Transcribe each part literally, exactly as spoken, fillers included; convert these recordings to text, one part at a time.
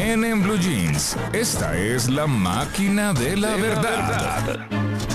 También en Blue Jeans. Esta es la máquina de la verdad.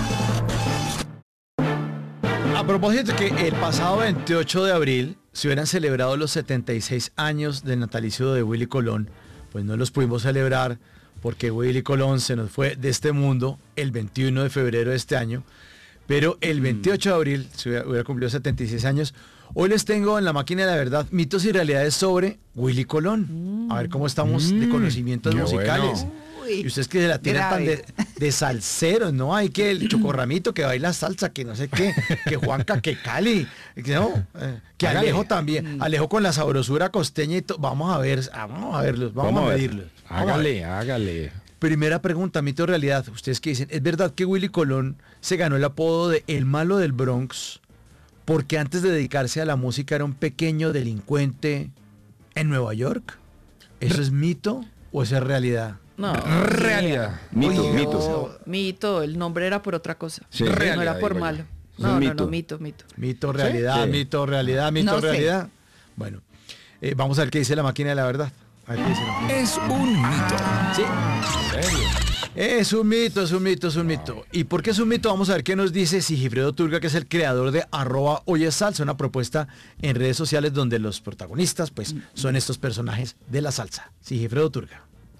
A propósito de que el pasado veintiocho de abril se hubieran celebrado los setenta y seis años del natalicio de Willy Colón, pues no los pudimos celebrar porque Willy Colón se nos fue de este mundo el veintiuno de febrero de este año, pero el veintiocho de abril se hubiera, hubiera cumplido setenta y seis años. Hoy les tengo en la máquina de la verdad mitos y realidades sobre Willy Colón. A ver cómo estamos de conocimientos qué musicales. bueno. Y ustedes que se la tienen tan de, de salseros, ¿no? Hay que el chocorramito que baila salsa, que no sé qué, que Juanca, que Cali, ¿no? Eh, que Hágale. Alejo también, Alejo con la sabrosura costeña y todo. Vamos a ver, ah, vamos a verlos, vamos, Vamos a a ver. medirlos. Vamos a ver. Hágale, hágale. Primera pregunta, mito o realidad. Ustedes que dicen, ¿es verdad que Willy Colón se ganó el apodo de El Malo del Bronx porque antes de dedicarse a la música era un pequeño delincuente en Nueva York? ¿Eso es mito o eso es realidad? No, Realidad. Mito, Uy, mito. no, mito, el nombre era por otra cosa. Sí. no Realidad, era por digo yo. malo. Es No, un no, mito. no, mito, mito. Mito, realidad, Sí. mito, realidad, mito, No sé. realidad. Bueno, eh, vamos a ver qué dice la máquina de la verdad. A ver qué dice la máquina. Es un mito. Sí, ¿En serio? es un mito, es un mito, es un mito. ¿Y por qué es un mito? Vamos a ver qué nos dice Sigifredo Turga, que es el creador de arroba Hoy es Salsa, una propuesta en redes sociales donde los protagonistas pues son estos personajes de la salsa. Sigifredo Turga.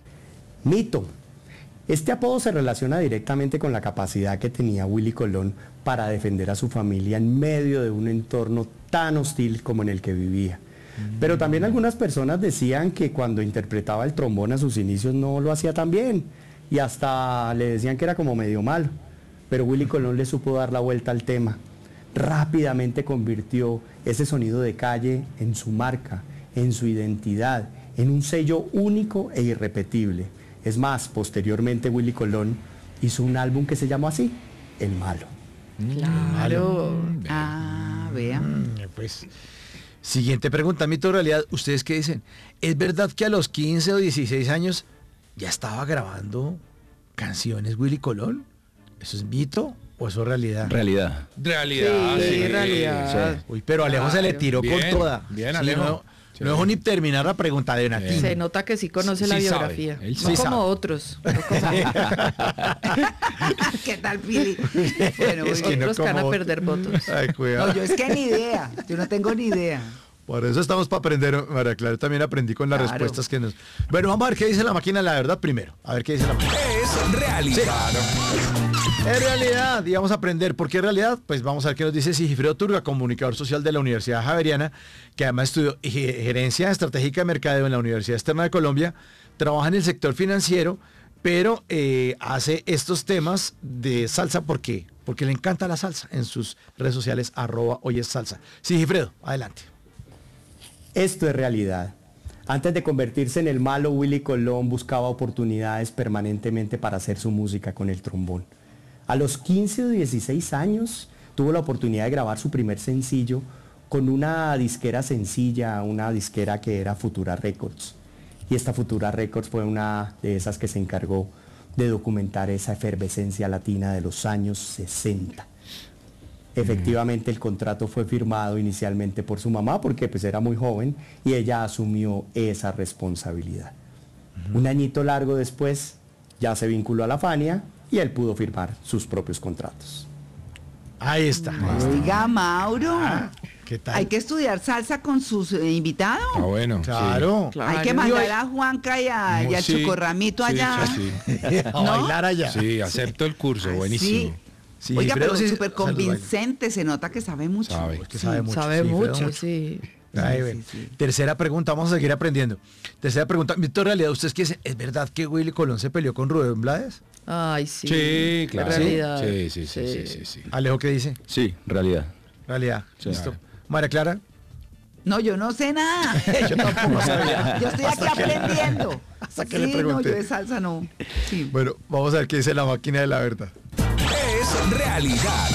Mito. Este apodo se relaciona directamente con la capacidad que tenía Willy Colón para defender a su familia en medio de un entorno tan hostil como en el que vivía. Pero también algunas personas decían que cuando interpretaba el trombón a sus inicios no lo hacía tan bien y hasta le decían que era como medio malo. Pero Willy Colón le supo dar la vuelta al tema. Rápidamente convirtió ese sonido de calle en su marca, en su identidad, en un sello único e irrepetible. Es más, posteriormente Willy Colón hizo un álbum que se llamó así, El Malo. Claro. Ah, vean. Mm, Pues, siguiente pregunta, mito o realidad. ¿Ustedes qué dicen? ¿Es verdad que a los quince o dieciséis años ya estaba grabando canciones Willy Colón? ¿Eso es mito o eso es realidad? Realidad. Realidad. Sí, realidad. Uy, pero Alejo se le Claro. tiró Bien, con toda. bien, Sí, Alejo. No, Sí. no dejó ni terminar la pregunta de Natín. Se nota que sí conoce Sí la sabe, biografía. él No sí como sabe. otros. no como- ¿Qué tal, Pili? Bueno, Es que no otros que van a como- perder votos. Ay, cuidado. no, yo es que ni idea. Yo no tengo ni idea. Por eso estamos para aprender, María Clara. También aprendí con las Claro. respuestas que nos... Bueno, vamos a ver qué dice la máquina de la verdad primero. A ver qué dice la máquina. Es realidad. Es realidad, y vamos a aprender. ¿Por qué es realidad? Pues vamos a ver qué nos dice Sigifredo Turga, comunicador social de la Universidad Javeriana, que además estudió ge- gerencia estratégica de mercadeo en la Universidad Externa de Colombia, trabaja en el sector financiero, pero eh, hace estos temas de salsa. ¿Por qué? Porque le encanta la salsa en sus redes sociales, arroba Hoy es Salsa. Sigifredo, adelante. Esto es realidad. Antes de convertirse en el malo, Willy Colón buscaba oportunidades permanentemente para hacer su música con el trombón. A los quince o dieciséis años tuvo la oportunidad de grabar su primer sencillo con una disquera sencilla, una disquera que era Futura Records. Y esta Futura Records fue una de esas que se encargó de documentar esa efervescencia latina de los años sesenta. Efectivamente, el contrato fue firmado inicialmente por su mamá porque pues era muy joven y ella asumió esa responsabilidad. Un añito largo después ya se vinculó a la Fania y él pudo firmar sus propios contratos. Ahí está. Ahí está. Oiga, Mauro. ¿Qué tal? Hay que estudiar salsa con sus eh, invitados. Ah, bueno. Claro. Claro. Hay que mandar a Juanca y, a, Sí. y al Sí, Chocorramito sí, allá. sí, sí. A bailar allá. Sí, acepto el curso, Ay, buenísimo. Sí, Oiga, Sigifredo pero sí- súper se los baila. convincente, se nota que sabe mucho. Sabe. Es que sabe mucho. Sabe Sigifredo mucho, sí. Ay, Sí, bueno. sí, sí. Tercera pregunta, vamos a seguir aprendiendo. Tercera pregunta, mito o realidad, ¿ustedes qué dicen? ¿Es verdad que Willy Colón se peleó con Rubén Blades? Ay, sí. Sí, claro. Realidad. Sí, sí, sí, sí, sí, sí. Alejo, ¿qué dice? Sí, realidad. Realidad. Sí. Listo. María Clara. No, yo no sé nada. Yo tampoco sabía. Yo estoy aquí aprendiendo. hasta que sí, le pregunté. no, yo de salsa no. Sí. Bueno, vamos a ver qué dice la máquina de la verdad. Es realidad.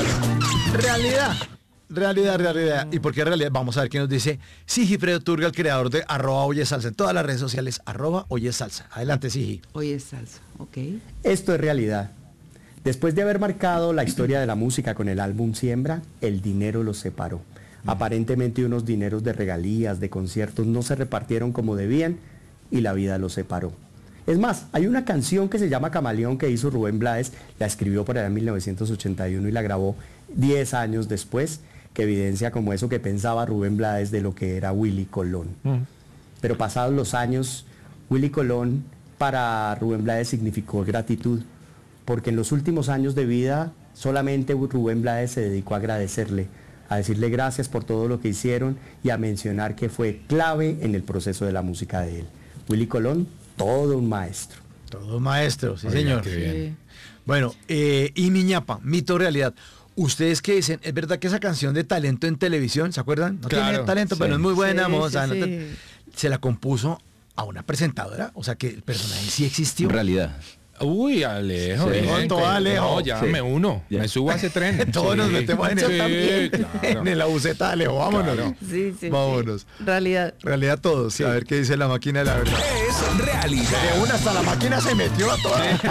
Realidad. Realidad, realidad. ¿Y por qué realidad? Vamos a ver qué nos dice Sigifredo Turga, el creador de arroba Oye Salsa. En todas las redes sociales, arroba Oye Salsa. Adelante, Sigi. Hoy es salsa, ok. Esto es realidad. Después de haber marcado la historia de la música con el álbum Siembra, el dinero los separó. Aparentemente unos dineros de regalías, de conciertos, no se repartieron como debían y la vida los separó. Es más, hay una canción que se llama Camaleón que hizo Rubén Blades, la escribió por allá en mil novecientos ochenta y uno y la grabó diez años después, que evidencia como eso que pensaba Rubén Blades de lo que era Willy Colón. Mm. Pero pasados los años, Willy Colón para Rubén Blades significó gratitud, porque en los últimos años de vida solamente Rubén Blades se dedicó a agradecerle, a decirle gracias por todo lo que hicieron y a mencionar que fue clave en el proceso de la música de él. Willy Colón, todo un maestro. Todo un maestro, sí, Oiga, señor. qué bien. Sí. Bueno, eh, y mi ñapa, mito o realidad. ¿Ustedes qué dicen? ¿Es verdad que esa canción de Talento en Televisión, ¿se acuerdan? No Claro, tiene talento, sí. pero es muy buena, Sí, moza, sí, no sí. te- se la compuso a una presentadora, o sea que el personaje sí existió. En realidad. Uy, Alejo. Sí. bien, Todo, Alejo. No, ya Sí. me uno. Ya. Me subo a ese tren. Todos nos metemos en el- Sí, Yo también. claro. En la buceta, Alejo, vámonos. Claro. Sí, sí, Vámonos. sí. Realidad. Realidad todos, a ver qué dice la máquina de la verdad. Es realidad. De una hasta la máquina se metió a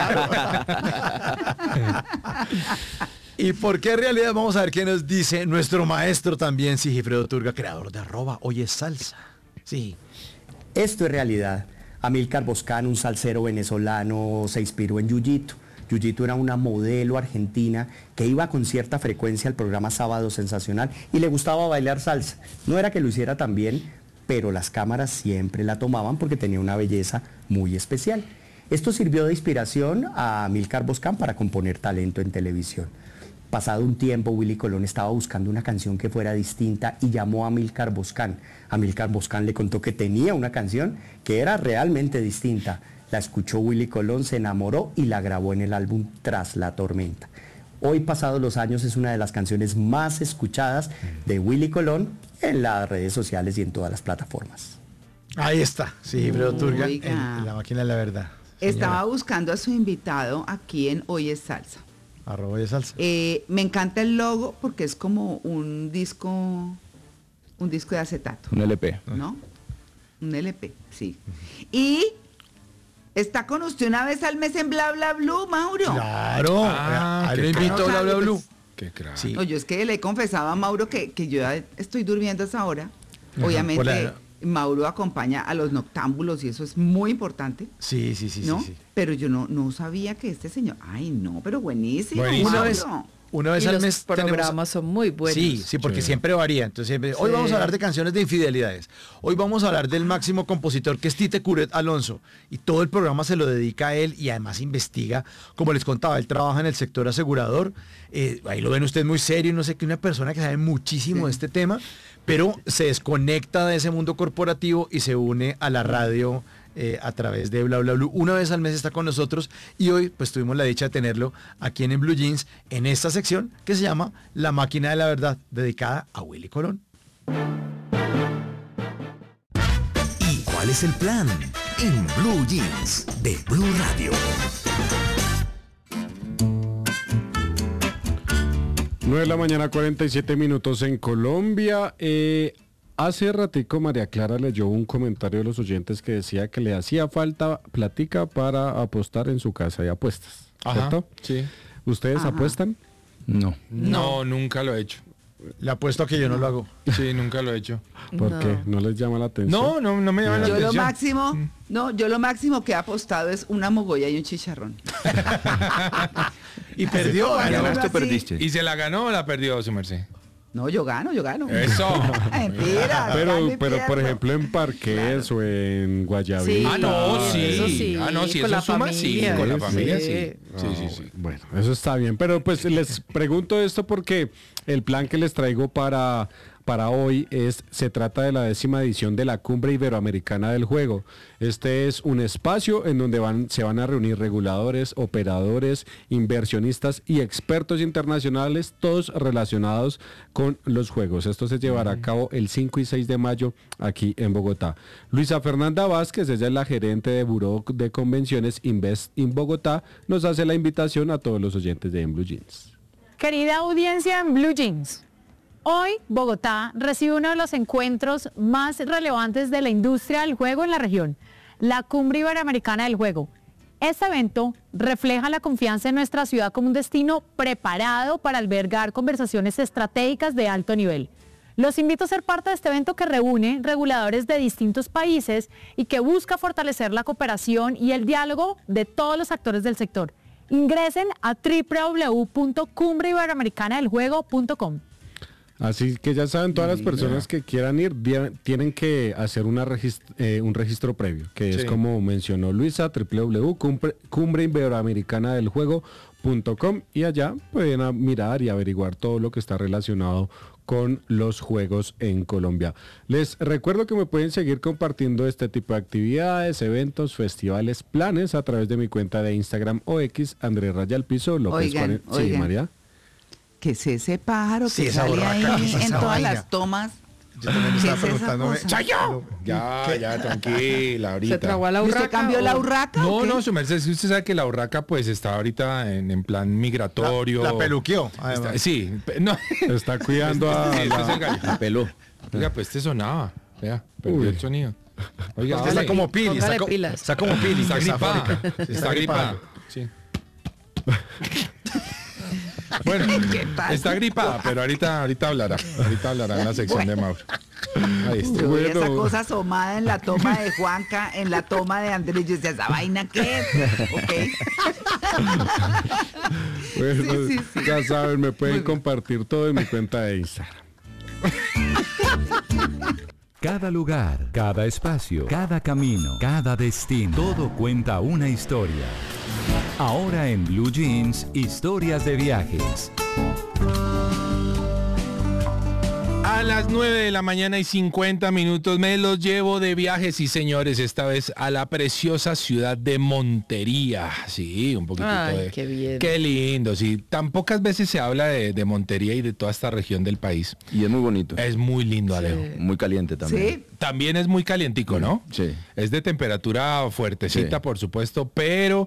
toda. ¿Y por qué realidad? Vamos a ver qué nos dice nuestro maestro también, Sigifredo Turga, creador de arroba Hoy es Salsa. Sí. Esto es realidad. Amílcar Boscán, un salsero venezolano, se inspiró en Yuyito. Yuyito era una modelo argentina que iba con cierta frecuencia al programa Sábado Sensacional y le gustaba bailar salsa. No era que lo hiciera tan bien, pero las cámaras siempre la tomaban porque tenía una belleza muy especial. Esto sirvió de inspiración a Amílcar Boscán para componer Talento en Televisión. Pasado un tiempo, Willy Colón estaba buscando una canción que fuera distinta y llamó a Amílcar Boscán. Amílcar Boscán le contó que tenía una canción que era realmente distinta. La escuchó Willy Colón, se enamoró y la grabó en el álbum Tras la Tormenta. Hoy, pasados los años, es una de las canciones más escuchadas de Willy Colón en las redes sociales y en todas las plataformas. Ahí está, Sigifredo Turga, en, Oiga. en la máquina de la verdad. Estaba Señora, buscando a su invitado aquí en Hoy es Salsa. arroba Hoy es Salsa. Eh, me encanta el logo porque es como un disco, un disco de acetato, Un L P. ¿no? Un L P, sí. Y está con usted una vez al mes en Bla Bla Blue, Mauro. Claro, Ah, ahí qué lo invito, crack. bla, bla, bla. Qué crack. Sí. No, yo es que le he confesado a Mauro que, que yo ya estoy durmiendo a esa hora. Ajá, Obviamente, por la- Mauro acompaña a los noctámbulos y eso es muy importante, Sí, sí, sí, ¿no? sí, sí. Pero yo no, no sabía que este señor... Ay, no, pero buenísimo, Buenísimo. Una Mauro. vez, una vez Y al los mes programas tenemos- son muy buenos. Sí, sí, porque Sí. siempre varía. Entonces, siempre- hoy Sí. vamos a hablar de canciones de infidelidades. Hoy vamos a hablar del máximo compositor que es Tite Curet Alonso. Y todo el programa se lo dedica a él y además investiga. Como les contaba, él trabaja en el sector asegurador. Eh, ahí lo ven ustedes muy serio, no sé qué, una persona que sabe muchísimo de este tema, pero se desconecta de ese mundo corporativo y se une a la radio eh, a través de Bla Bla Blue. Una vez al mes está con nosotros y hoy pues tuvimos la dicha de tenerlo aquí en, en Blue Jeans en esta sección que se llama La Máquina de la Verdad, dedicada a Willy Colón. ¿Y cuál es el plan? En Blue Jeans de Blue Radio. nueve de la mañana, cuarenta y siete minutos en Colombia. Eh, hace ratico María Clara leyó un comentario de los oyentes que decía que le hacía falta plática para apostar en su casa de apuestas. Ajá, ¿Cierto? sí. ¿Ustedes Ajá. apuestan? No. No, nunca lo he hecho. Le apuesto a que yo no lo hago. Sí, nunca lo he hecho. ¿Por No. qué? ¿No les llama la atención? No, no, no me llama la Yo lo atención. máximo, no, yo lo máximo que he apostado es una mogolla y un chicharrón. Y perdió. Ay, ganó. no. ¿Ganaste o así. perdiste? ¿Y se la ganó o la perdió su merced? No, yo gano, yo gano. Eso. Ay, mentira, Pero, ay, me pero por pierdo. ejemplo en Parques o en Guayabí. Sí, Ah, no, sí. eso sí, Ah, no, sí, con eso la suma, sí. familia. Con la Sí. familia, sí. Sí. Sí, sí, sí. Bueno, eso está bien. Pero pues les pregunto esto porque el plan que les traigo para, para hoy es, se trata de la décima edición de la Cumbre Iberoamericana del Juego. Este es un espacio en donde van, se van a reunir reguladores, operadores, inversionistas y expertos internacionales, todos relacionados con los juegos. Esto se llevará a cabo el cinco y seis de mayo aquí en Bogotá. Luisa Fernanda Vázquez, ella es la gerente de Buró de Convenciones Invest in Bogotá, nos hace la invitación a todos los oyentes de En Blue Jeans. Querida audiencia en Blue Jeans, hoy Bogotá recibe uno de los encuentros más relevantes de la industria del juego en la región, la Cumbre Iberoamericana del Juego. Este evento refleja la confianza en nuestra ciudad como un destino preparado para albergar conversaciones estratégicas de alto nivel. Los invito a ser parte de este evento que reúne reguladores de distintos países y que busca fortalecer la cooperación y el diálogo de todos los actores del sector. Ingresen a doble u doble u doble u punto cumbre iberoamericana del juego punto com. Así que ya saben, todas las personas que quieran ir dia- tienen que hacer una regist- eh, un registro previo, que Sí. es como mencionó Luisa, doble u doble u doble u punto cumbre iberoamericana del juego punto com, y allá pueden a- mirar y averiguar todo lo que está relacionado con los juegos en Colombia. Les recuerdo que me pueden seguir compartiendo este tipo de actividades, eventos, festivales, planes a través de mi cuenta de Instagram o X, Andrés Raya al Piso López. Oigan, cuarenta. Sí, oigan. María. ¿Qué es ese pájaro Sí, que esa sale borraca, ahí ¿qué es en esa todas vaina? las tomas? Yo también ¿Qué estaba es esa preguntándome. cosa? ¡Soy yo! Ya, ¿Qué? ya, tranquila, ahorita. ¿Se tragó a la ¿Y urraca? usted cambió la o- urraca? o No, qué? no, su merced, usted sabe que la urraca pues está ahorita en, en plan migratorio. La, la peluqueó. Está- además. sí, pe- no. Está cuidando a Sí, este es la- el gallo. La peló. Oiga, pues este sonaba. Vea, perdió Uy. el sonido. Oiga, Es que está vale. como Pili. Póngale Está, co- pilas. está como Pili. Está que gripada. afónica. Está, gripada. Sí. Bueno, ¿Qué pasa? está gripada, pero ahorita, ahorita hablará. Ahorita hablará en la sección de Mauro. Ahí está. Yo vi esa Bueno. cosa asomada en la toma de Juanca, en la toma de Andrés. Yo decía, ¿esa vaina qué es? ¿Ok? Bueno, Sí, sí, sí. ya saben, me pueden compartir todo en mi cuenta de Instagram. Cada lugar, cada espacio, cada camino, cada destino, todo cuenta una historia. Ahora en Blue Jeans, historias de viajes. A las nueve de la mañana y cincuenta minutos me los llevo de viajes, y señores, esta vez a la preciosa ciudad de Montería. Sí, un poquitito Ay, de... qué bien. Qué lindo, sí. Tan pocas veces se habla de, de Montería y de toda esta región del país. Y es muy bonito. Es muy lindo, Alejo. Muy caliente también. Sí. También es muy calientico, ¿no? Sí. Es de temperatura fuertecita, Sí. por supuesto, pero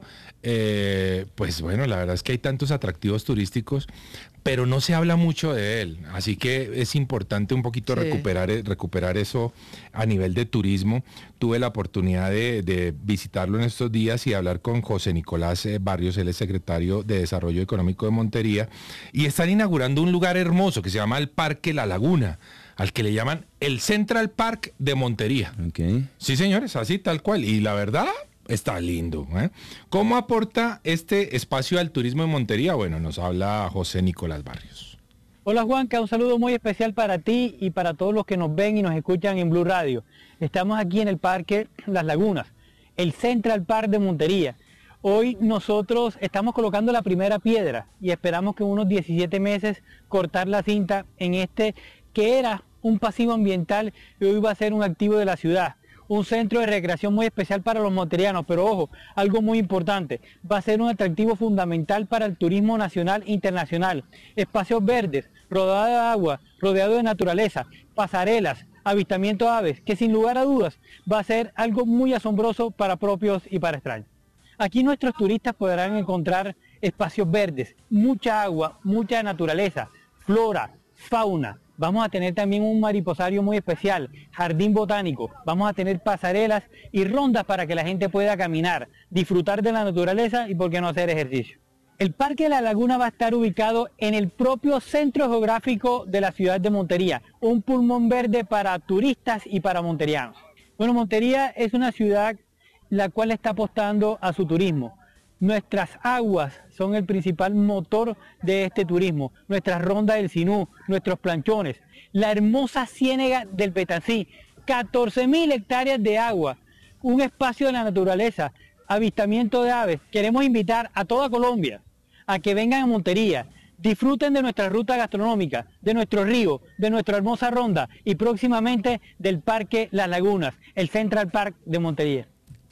eh, pues bueno, la verdad es que hay tantos atractivos turísticos, pero no se habla mucho de él. Así que es importante un poquito Sí. recuperar, recuperar eso a nivel de turismo. Tuve la oportunidad de, de visitarlo en estos días y hablar con José Nicolás eh, Barrios, él es secretario de Desarrollo Económico de Montería, y están inaugurando un lugar hermoso que se llama el Parque La Laguna, al que le llaman el Central Park de Montería. Ok. Sí, señores, así tal cual. Y la verdad, está lindo. ¿eh? ¿Cómo aporta este espacio al turismo de Montería? Bueno, nos habla José Nicolás Barrios. Hola Juanca, un saludo muy especial para ti y para todos los que nos ven y nos escuchan en Blue Radio. Estamos aquí en el Parque Las Lagunas, el Central Park de Montería. Hoy nosotros estamos colocando la primera piedra y esperamos que en unos diecisiete meses cortar la cinta en este que era un pasivo ambiental y hoy va a ser un activo de la ciudad. Un centro de recreación muy especial para los monterianos, pero ojo, algo muy importante, va a ser un atractivo fundamental para el turismo nacional e internacional. Espacios verdes, rodeado de agua, rodeado de naturaleza, pasarelas, avistamiento de aves, que sin lugar a dudas va a ser algo muy asombroso para propios y para extraños. Aquí nuestros turistas podrán encontrar espacios verdes, mucha agua, mucha naturaleza, flora, fauna. Vamos a tener también un mariposario muy especial, jardín botánico, vamos a tener pasarelas y rondas para que la gente pueda caminar, disfrutar de la naturaleza y por qué no hacer ejercicio. El Parque de la Laguna va a estar ubicado en el propio centro geográfico de la ciudad de Montería, un pulmón verde para turistas y para monterianos. Bueno, Montería es una ciudad la cual está apostando a su turismo. Nuestras aguas son el principal motor de este turismo, nuestras rondas del Sinú, nuestros planchones, la hermosa ciénega del Betancí, catorce mil hectáreas de agua, un espacio de la naturaleza, avistamiento de aves. Queremos invitar a toda Colombia a que vengan a Montería, disfruten de nuestra ruta gastronómica, de nuestro río, de nuestra hermosa ronda y próximamente del Parque Las Lagunas, el Central Park de Montería.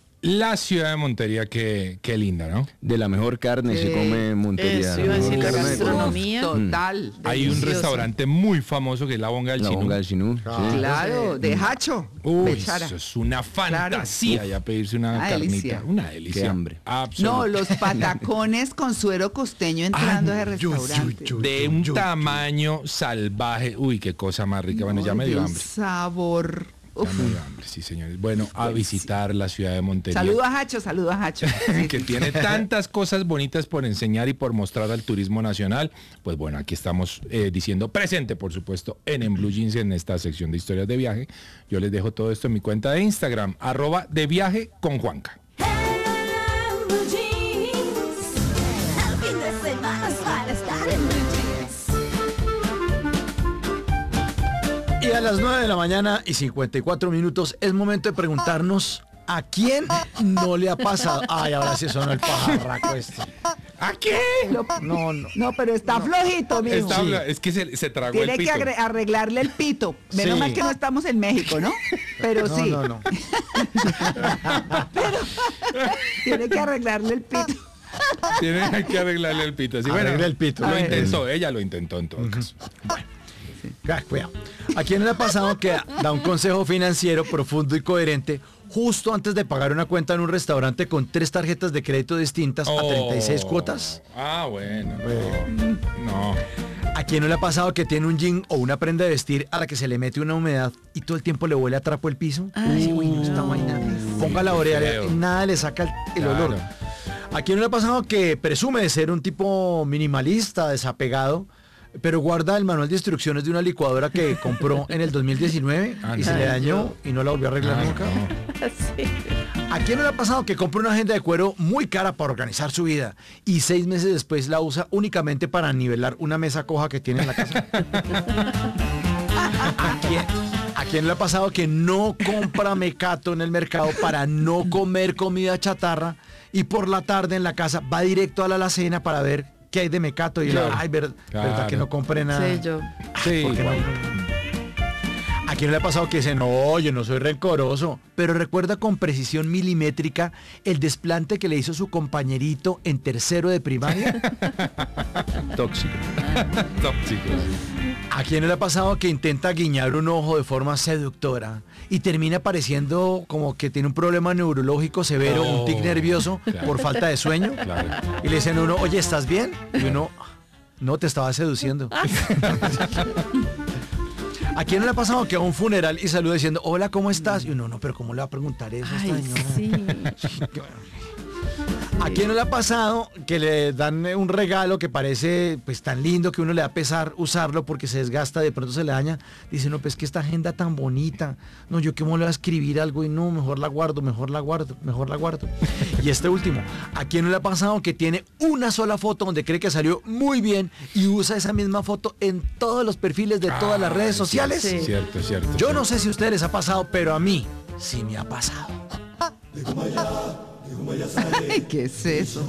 La ciudad de Montería, qué, qué linda, ¿no? De la mejor carne se come en Montería. Eso iba a mejor decir, la carne de todo. gastronomía. Total. Hay un delicioso. restaurante muy famoso que es la Bonga del La Chinú. bonga del Sinú. sí. Claro, de Hacho. Uy, Bechara. eso es una fantasía Claro. ya pedirse una Una carnita. delicia. Una delicia. Qué hambre. Absoluta. No, los patacones con suero costeño entrando a ese restaurante. De un tamaño salvaje. Uy, qué cosa más rica. Bueno, ya me dio Ay, un hambre. sabor. Da muy hambre, sí, señores. Bueno, a visitar la ciudad de Montería. Saludo a Hacho, saludo a Hacho. que tiene tantas cosas bonitas por enseñar y por mostrar al turismo nacional. Pues bueno, aquí estamos eh, diciendo presente, por supuesto, en, en Blue Jeans, en esta sección de historias de viaje. Yo les dejo todo esto en mi cuenta de Instagram, arroba de viaje con Juanca. Y a las nueve de la mañana y cincuenta y cuatro minutos es momento de preguntarnos ¿a quién no le ha pasado? Ay, ahora sí sonó el pajarraco este. ¿A quién? No, no. No, pero está no. flojito, mijo. Está, sí. Es que se, se tragó Tiene el pito. Tiene que arreglarle el pito. Menos sí. mal que no estamos en México, ¿no? Pero no, sí. No, no, pero tiene que arreglarle el pito. Tiene que arreglarle el pito. Sí, Arregle bueno, el pito. Lo intentó, ella lo intentó en todo caso. Bueno. Cuidado. ¿A quién le ha pasado que da un consejo financiero profundo y coherente justo antes de pagar una cuenta en un restaurante con tres tarjetas de crédito distintas oh, a treinta y seis cuotas? Ah, bueno. bueno. No. ¿A quién no le ha pasado que tiene un jean o una prenda de vestir a la que se le mete una humedad y todo el tiempo le huele a trapo el piso? Ay, uy, no está vaina. Ponga la oreja, nada le saca el, el claro. olor. ¿A quién no le ha pasado que presume de ser un tipo minimalista, desapegado, pero guarda el manual de instrucciones de una licuadora que compró en el dos mil diecinueve ah, y no. se le dañó y no la volvió a arreglar ah, nunca? No. Sí. ¿A quién no le ha pasado que compra una agenda de cuero muy cara para organizar su vida y seis meses después la usa únicamente para nivelar una mesa coja que tiene en la casa? ¿A quién, ¿A quién le ha pasado que no compra mecato en el mercado para no comer comida chatarra y por la tarde en la casa va directo a la alacena para ver qué hay de mecato y claro. la, ay, ver, claro. verdad que no compré nada? Sí, yo. Sí, no? ¿A quién le ha pasado que dice, no, yo no soy rencoroso, pero recuerda con precisión milimétrica el desplante que le hizo su compañerito en tercero de primaria? Tóxico. Tóxico. ¿A quién le ha pasado que intenta guiñar un ojo de forma seductora y termina pareciendo como que tiene un problema neurológico severo, oh, un tic nervioso claro. por falta de sueño? Claro. Y le dicen a uno, oye, ¿estás bien? Y uno, no, te estaba seduciendo. ¿A quién no le ha pasado que a un funeral y saluda diciendo, hola, ¿cómo estás? Y uno, no, pero ¿cómo le va a preguntar eso a esta Ay, señora? Sí. ¿A quién no le ha pasado que le dan un regalo que parece pues tan lindo que uno le da pesar usarlo porque se desgasta, de pronto se le daña? Dice, no, pues que esta agenda tan bonita, no, yo qué me le voy a escribir algo y no, mejor la guardo, mejor la guardo, mejor la guardo. Y este último, ¿a quién no le ha pasado que tiene una sola foto donde cree que salió muy bien y usa esa misma foto en todos los perfiles de todas ah, las redes sociales? Sí. Cierto, cierto. Yo cierto. no sé si a ustedes les ha pasado, pero a mí sí me ha pasado. Ay, ¿qué es eso?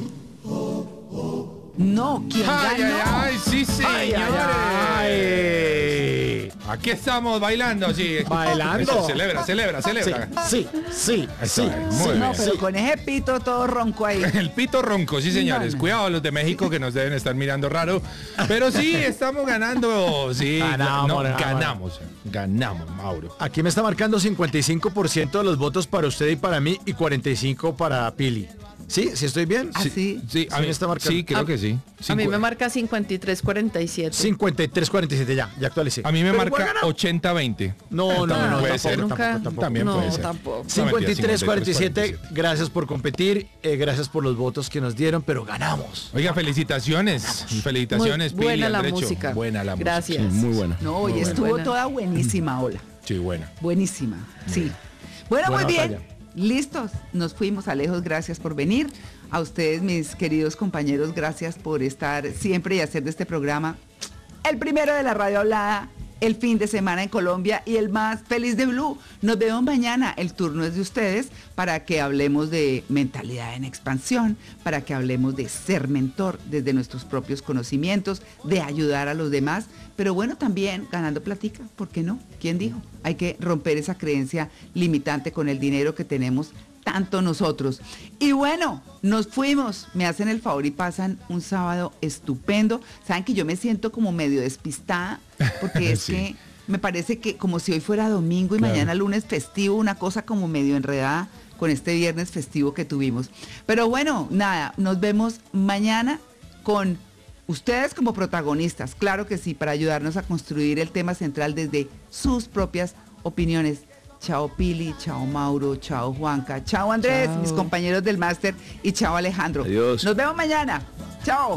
No, ¿quién ay, ganó? Ay, ay, sí, señores. Ay, ay. Aquí estamos bailando, sí. Bailando. Eso, celebra, celebra, celebra. Sí, sí, sí. sí, muy bien. No, pero con ese pito todo ronco ahí. El pito ronco, sí, señores. No, no. Cuidado los de México que nos deben estar mirando raro. Pero sí, estamos ganando. Sí, ganamos, no, ganamos, ganamos, ganamos, Mauro. Aquí me está marcando cincuenta y cinco por ciento de los votos para usted y para mí y cuarenta y cinco por ciento para Pili. ¿Sí? ¿Sí estoy bien? ¿Ah, sí? Sí, a mí, está marcando. Sí, creo a, que sí. A mí me marca cincuenta y tres cuarenta y siete. cincuenta y tres cuarenta y siete, ya, ya actualicé. A mí me Pero marca ochenta veinte. No, no, no, puede tampoco, ser. Nunca, tampoco, tampoco. También no, puede ser. Tampoco. cincuenta y tres cuarenta y siete, gracias por competir, eh, gracias por los votos que nos dieron, pero ganamos. Oiga, felicitaciones. Ganamos. Felicitaciones, muy buena Pili, la Andrecho. música. Buena la gracias. música. Sí, muy buena. No, hoy estuvo buena. Toda buenísima, hola. Sí, buena. Buenísima, sí. Bueno, buena muy batalla. bien. Listos, nos fuimos. Alejos, gracias por venir. A ustedes, mis queridos compañeros, gracias por estar siempre y hacer de este programa el primero de la radio hablada, el fin de semana en Colombia y el más feliz de Blue. Nos vemos mañana, el turno es de ustedes para que hablemos de mentalidad en expansión, para que hablemos de ser mentor desde nuestros propios conocimientos, de ayudar a los demás, pero bueno, también ganando platica, ¿por qué no? ¿Quién dijo? Hay que romper esa creencia limitante con el dinero que tenemos tanto nosotros. Y bueno, nos fuimos, me hacen el favor y pasan un sábado estupendo. Saben que yo me siento como medio despistada, porque es sí. que me parece que como si hoy fuera domingo y claro. mañana lunes festivo, una cosa como medio enredada con este viernes festivo que tuvimos. Pero bueno, nada, nos vemos mañana con ustedes como protagonistas, claro que sí, para ayudarnos a construir el tema central desde sus propias opiniones. chao Pili, chao Mauro, chao Juanca, chao Andrés, chao. Mis compañeros del máster, y chao Alejandro. Adiós. Nos vemos mañana. Chao.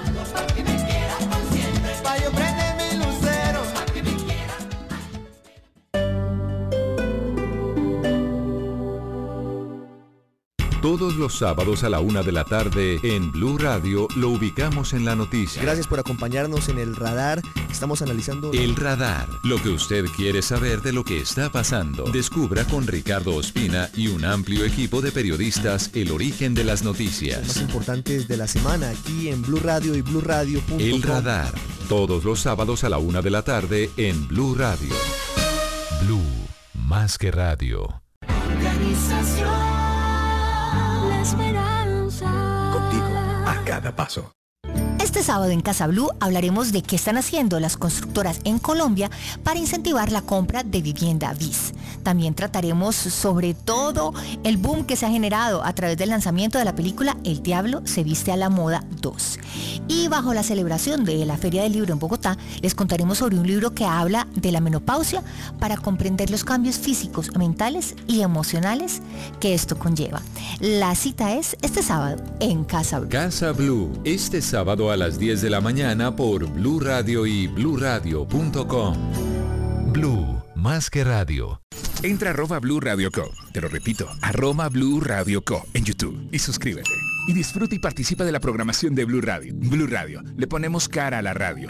Todos los sábados a la una de la tarde en Blue Radio lo ubicamos en la noticia. Gracias por acompañarnos en El Radar. Estamos analizando... El Radar, lo que usted quiere saber de lo que está pasando. Descubra con Ricardo Ospina y un amplio equipo de periodistas el origen de las noticias. Los más importantes de la semana aquí en Blue Radio y blue radio punto com. El Radar, todos los sábados a la una de la tarde en Blue Radio. Blue, más que radio. Organización La Esperanza. Contigo a cada paso. Este sábado en Casa Blue hablaremos de qué están haciendo las constructoras en Colombia para incentivar la compra de vivienda B I S. También trataremos sobre todo el boom que se ha generado a través del lanzamiento de la película El Diablo se viste a la moda dos. Y bajo la celebración de la Feria del Libro en Bogotá, les contaremos sobre un libro que habla de la menopausia para comprender los cambios físicos, mentales y emocionales que esto conlleva. La cita es este sábado en Casa Blue. Casa Blue, este sábado a las diez de la mañana por Blue Radio y blue radio punto com. Blue, más que radio. Entra a arroba Blue Radio Co. Te lo repito, arroba Blue Radio Co. en YouTube y suscríbete. Y disfruta y participa de la programación de Blue Radio. Blue Radio, le ponemos cara a la radio.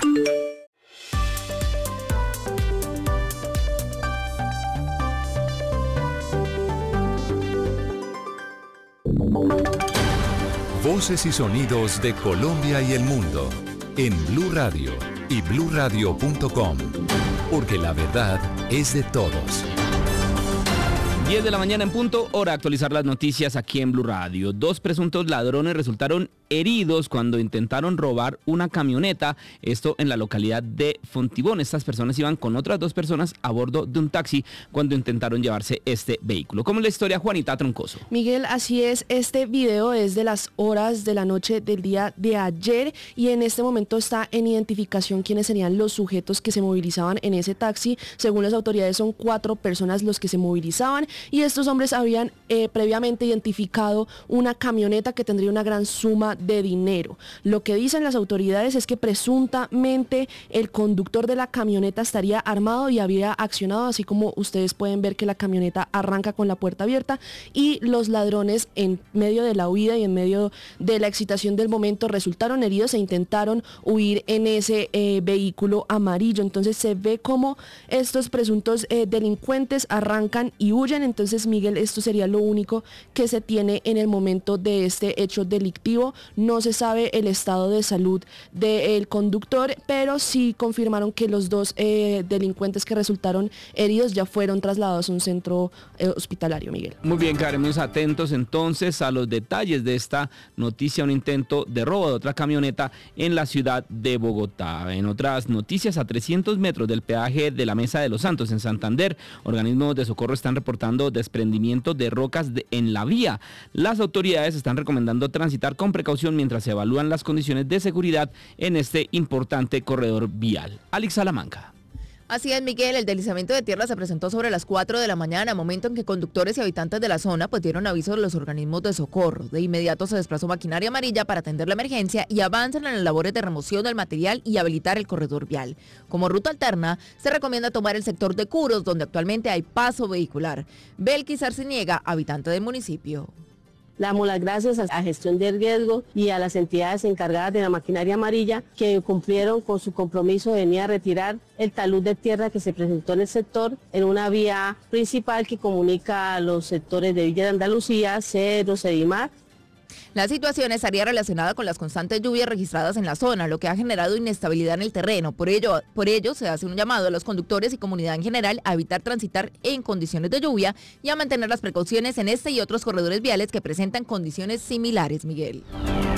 Voces y sonidos de Colombia y el mundo en Blue Radio y blue radio punto com. Porque la verdad es de todos. diez de la mañana en punto, hora de actualizar las noticias aquí en Blue Radio. Dos presuntos ladrones resultaron heridos cuando intentaron robar una camioneta, esto en la localidad de Fontibón. Estas personas iban con otras dos personas a bordo de un taxi cuando intentaron llevarse este vehículo. ¿Cómo es la historia, Juanita Troncoso? Miguel, así es, este video es de las horas de la noche del día de ayer y en este momento está en identificación quiénes serían los sujetos que se movilizaban en ese taxi. Según las autoridades son cuatro personas los que se movilizaban y estos hombres habían eh, previamente identificado una camioneta que tendría una gran suma de dinero. Lo que dicen las autoridades es que presuntamente el conductor de la camioneta estaría armado y habría accionado, así como ustedes pueden ver que la camioneta arranca con la puerta abierta y los ladrones en medio de la huida y en medio de la excitación del momento resultaron heridos e intentaron huir en ese eh, vehículo amarillo. Entonces se ve como estos presuntos eh, delincuentes arrancan y huyen. Entonces, Miguel, esto sería lo único que se tiene en el momento de este hecho delictivo. No se sabe el estado de salud del conductor, pero sí confirmaron que los dos eh, delincuentes que resultaron heridos ya fueron trasladados a un centro eh, hospitalario, Miguel. Muy bien, quedaremos atentos entonces a los detalles de esta noticia, un intento de robo de otra camioneta en la ciudad de Bogotá. En otras noticias, a trescientos metros del peaje de la Mesa de los Santos en Santander, organismos de socorro están reportando desprendimiento de rocas de, en la vía. Las autoridades están recomendando transitar con precaución mientras se evalúan las condiciones de seguridad en este importante corredor vial. Alex Salamanca. Así es, Miguel, el deslizamiento de tierra se presentó sobre las cuatro de la mañana, momento en que conductores y habitantes de la zona pues dieron aviso a los organismos de socorro. De inmediato se desplazó maquinaria amarilla para atender la emergencia y avanzan en las labores de remoción del material y habilitar el corredor vial. Como ruta alterna, se recomienda tomar el sector de Curos, donde actualmente hay paso vehicular. Belkis Arciniega, habitante del municipio. Damos las gracias a la gestión de riesgo y a las entidades encargadas de la maquinaria amarilla que cumplieron con su compromiso de venir a retirar el talud de tierra que se presentó en el sector en una vía principal que comunica a los sectores de Villa de Andalucía, Cedro, Sedimar. La situación estaría relacionada con las constantes lluvias registradas en la zona, lo que ha generado inestabilidad en el terreno. Por ello, por ello, se hace un llamado a los conductores y comunidad en general a evitar transitar en condiciones de lluvia y a mantener las precauciones en este y otros corredores viales que presentan condiciones similares, Miguel.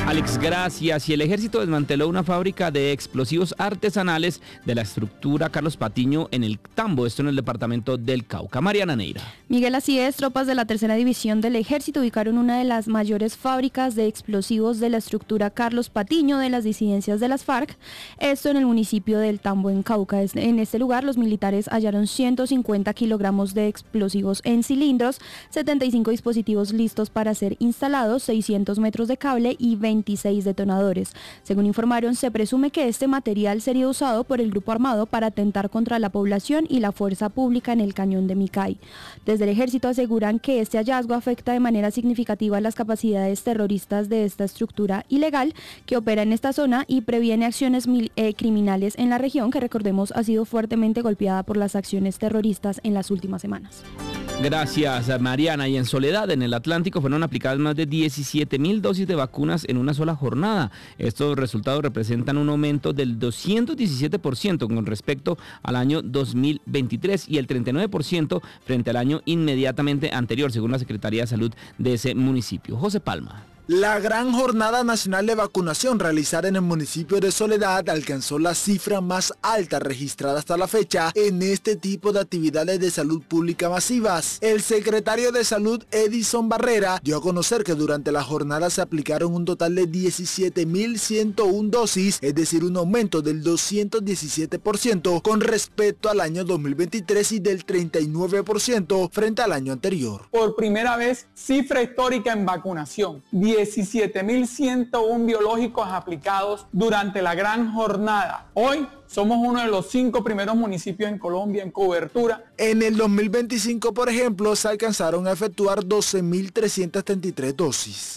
Alex, gracias. Y el ejército desmanteló una fábrica de explosivos artesanales de la estructura Carlos Patiño en el Tambo, esto en el departamento del Cauca. Mariana Neira. Miguel, así es, tropas de la tercera división del ejército ubicaron una de las mayores fábricas de explosivos de la estructura Carlos Patiño de las disidencias de las FARC, esto en el municipio del Tambo, en Cauca. En este lugar los militares hallaron ciento cincuenta kilogramos de explosivos en cilindros, setenta y cinco dispositivos listos para ser instalados, seiscientos metros de cable y veintiséis detonadores. Según informaron, se presume que este material sería usado por el grupo armado para atentar contra la población y la fuerza pública en el cañón de Micay. Desde el ejército aseguran que este hallazgo afecta de manera significativa las capacidades terroristas de esta estructura ilegal que opera en esta zona y previene acciones mil, eh, criminales en la región, que recordemos ha sido fuertemente golpeada por las acciones terroristas en las últimas semanas. Gracias, Mariana. Y en Soledad, en el Atlántico, fueron aplicadas más de diecisiete mil dosis de vacunas en una sola jornada. Estos resultados representan un aumento del doscientos diecisiete por ciento con respecto al año dos mil veintitrés y el treinta y nueve por ciento frente al año inmediatamente anterior, según la Secretaría de Salud de ese municipio. José Palma. La gran jornada nacional de vacunación realizada en el municipio de Soledad alcanzó la cifra más alta registrada hasta la fecha en este tipo de actividades de salud pública masivas. El secretario de Salud, Edison Barrera, dio a conocer que durante la jornada se aplicaron un total de diecisiete mil ciento una dosis, es decir, un aumento del doscientos diecisiete por ciento con respecto al año dos mil veintitrés y del treinta y nueve por ciento frente al año anterior. Por primera vez, cifra histórica en vacunación. diecisiete mil ciento uno biológicos aplicados durante la gran jornada. Hoy somos uno de los cinco primeros municipios en Colombia en cobertura. En el dos mil veinticinco, por ejemplo, se alcanzaron a efectuar doce mil trescientas treinta y tres dosis.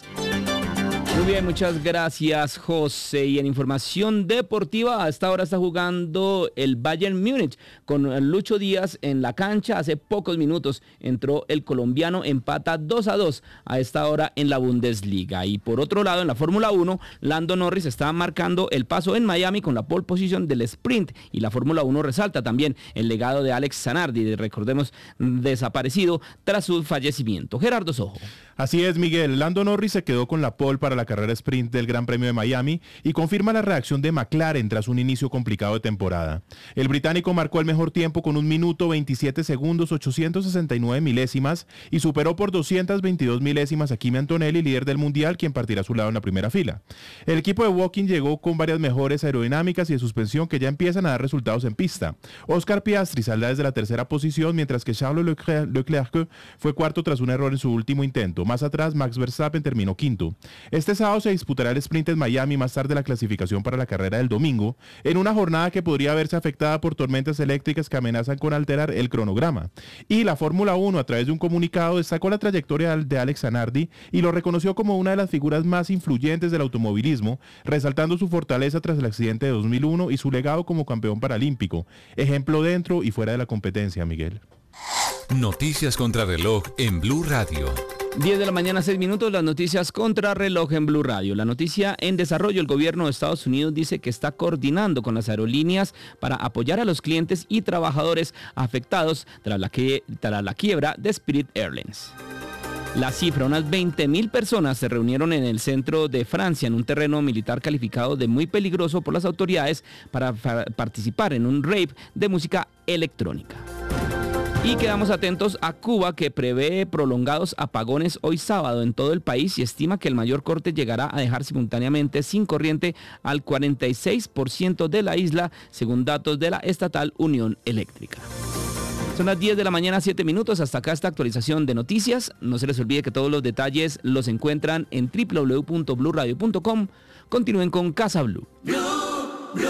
Muy bien, muchas gracias, José. Y en información deportiva, a esta hora está jugando el Bayern Múnich con Lucho Díaz en la cancha. Hace pocos minutos entró el colombiano, empata dos a dos a esta hora en la Bundesliga. Y por otro lado, en la Fórmula uno, Lando Norris está marcando el paso en Miami con la pole position del sprint. Y la Fórmula uno resalta también el legado de Alex Zanardi, recordemos, desaparecido tras su fallecimiento. Gerardo Sojo. Así es, Miguel. Lando Norris se quedó con la pole para la carrera sprint del Gran Premio de Miami y confirma la reacción de McLaren tras un inicio complicado de temporada. El británico marcó el mejor tiempo con un minuto veintisiete segundos ochocientos sesenta y nueve milésimas y superó por doscientas veintidós milésimas a Kimi Antonelli, líder del mundial, quien partirá a su lado en la primera fila. El equipo de Woking llegó con varias mejores aerodinámicas y de suspensión que ya empiezan a dar resultados en pista. Oscar Piastri saldrá desde la tercera posición, mientras que Charles Leclerc, Leclerc fue cuarto tras un error en su último intento. Más atrás, Max Verstappen terminó quinto. Este sábado se disputará el sprint en Miami, más tarde la clasificación para la carrera del domingo, en una jornada que podría verse afectada por tormentas eléctricas que amenazan con alterar el cronograma. Y la Fórmula uno, a través de un comunicado, destacó la trayectoria de Alex Zanardi y lo reconoció como una de las figuras más influyentes del automovilismo, resaltando su fortaleza tras el accidente de dos mil uno y su legado como campeón paralímpico, ejemplo dentro y fuera de la competencia, Miguel. Noticias contra reloj en Blue Radio. diez de la mañana, seis minutos, las noticias contra reloj en Blue Radio. La noticia en desarrollo: el gobierno de Estados Unidos dice que está coordinando con las aerolíneas para apoyar a los clientes y trabajadores afectados tras la, que, tras la quiebra de Spirit Airlines. La cifra, unas veinte mil personas se reunieron en el centro de Francia, en un terreno militar calificado de muy peligroso por las autoridades, para participar en un rave de música electrónica. Y quedamos atentos a Cuba, que prevé prolongados apagones hoy sábado en todo el país y estima que el mayor corte llegará a dejar simultáneamente sin corriente al cuarenta y seis por ciento de la isla, según datos de la estatal Unión Eléctrica. Son las diez de la mañana, siete minutos. Hasta acá esta actualización de noticias. No se les olvide que todos los detalles los encuentran en doble u doble u doble u punto blue radio punto com. Continúen con Casa Blue. Blue, Blue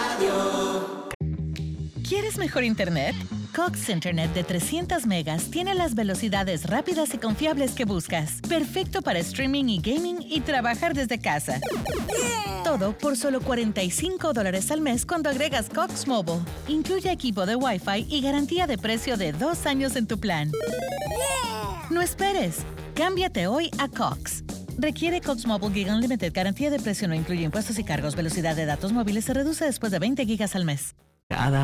Radio. ¿Quieres mejor internet? Cox Internet de trescientos megas tiene las velocidades rápidas y confiables que buscas. Perfecto para streaming y gaming y trabajar desde casa. Yeah. Todo por solo cuarenta y cinco dólares al mes cuando agregas Cox Mobile. Incluye equipo de Wi-Fi y garantía de precio de dos años en tu plan. Yeah. No esperes. Cámbiate hoy a Cox. Requiere Cox Mobile Gig Unlimited. Garantía de precio no incluye impuestos y cargos. Velocidad de datos móviles se reduce después de veinte gigas al mes. Cada